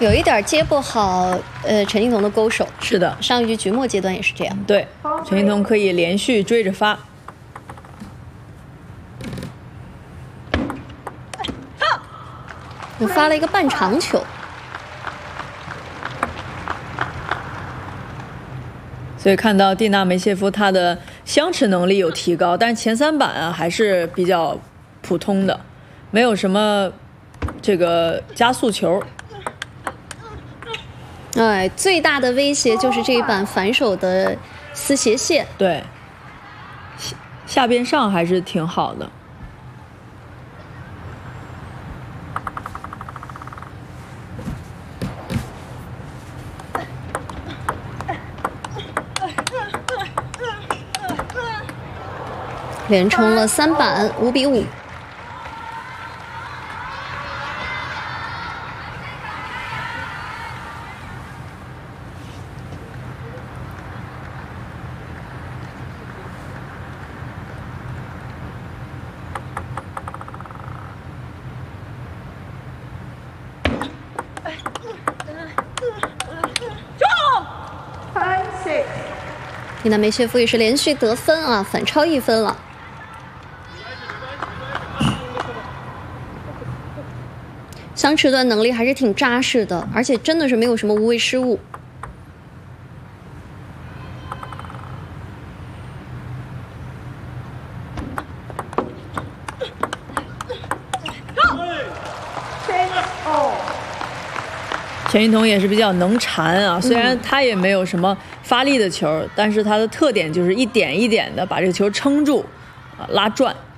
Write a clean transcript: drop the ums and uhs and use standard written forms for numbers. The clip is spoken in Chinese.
有一点接不好，陈靖童的勾手。 是的， 上一局局末阶段也是这样。 对，陈靖童可以连续追着发。 我发了一个半长球。 所以看到蒂娜梅谢夫她的相持能力有提高，但前3板啊还是比较普通的，没有什么这个加速球。 哎，最大的威胁就是这一板反手的丝斜线。 对，下边上还是挺好的。 连冲了3板，5比5。蒂娜梅谢夫也是连续得分啊，反超1分了。 相持段能力还是挺扎实的，而且真的是没有什么无谓失误。 陈靖童也是比较能缠啊，虽然他也没有什么发力的球，但是他的特点就是一点一点的把这个球撑住，拉转。